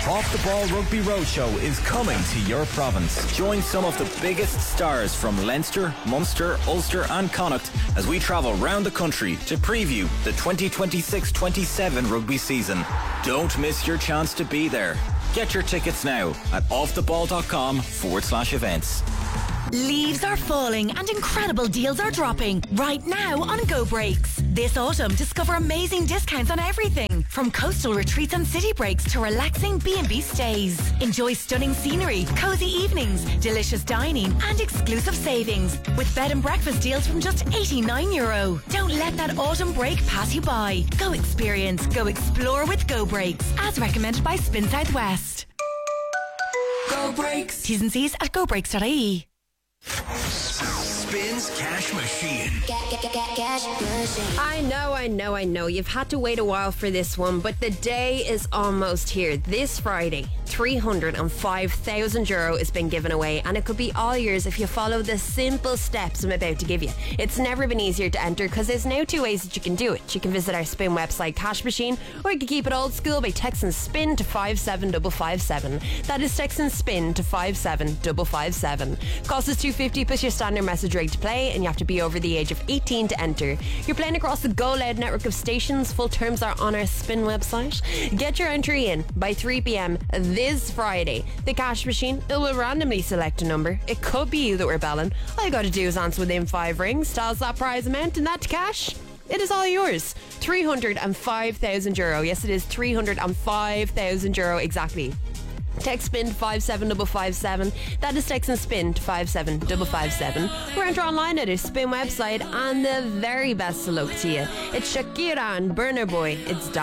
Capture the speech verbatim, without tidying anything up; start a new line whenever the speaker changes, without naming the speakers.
Off the Ball Rugby Roadshow is coming to your province. Join some of the biggest stars from Leinster, Munster, Ulster and Connacht as we travel round the country to preview the twenty twenty-six twenty-seven rugby season. Don't miss your chance to be there. Get your tickets now at offtheball.com forward slash events.
Leaves are falling and incredible deals are dropping right now on Go Breaks. This autumn, discover amazing discounts on everything from coastal retreats and city breaks to relaxing B and B stays. Enjoy stunning scenery, cozy evenings, delicious dining and exclusive savings with bed and breakfast deals from just eighty-nine euro. Don't let that autumn break pass you by. Go experience, go explore with Go Breaks, as recommended by Spin Southwest.
Go Breaks.
T's and C's at go breaks dot I E.
Spins Cash Machine.
Cash machine.
I know, I know, I know. You've had to wait a while for this one, but the day is almost here. This Friday, three hundred five thousand euro is being given away, and it could be all yours if you follow the simple steps I'm about to give you. It's never been easier to enter because there's now two ways that you can do it. You can visit our Spin website, Cash Machine, or you can keep it old school by texting SPIN to five seven five five seven. That is texting SPIN to five seven five five seven. Cost is two fifty plus your standard message rate to play, and you have to be over the age of eighteen to enter. You're playing across the Go Loud network of stations. Full terms are on our Spin website. Get your entry in by three p.m. this Friday. The Cash Machine, it will randomly select a number. It could be you that we're belling. All you gotta do is answer within five rings. Tells that prize amount, and that cash, it is all yours. three hundred five thousand euro. Yes, it is three hundred five thousand euro exactly. Text SPIN to five seven five five seven. That is text and SPIN to five seven five five seven. Or enter online at our Spin website, and the very best of luck to you. It's Shakira and Burner Boy. It's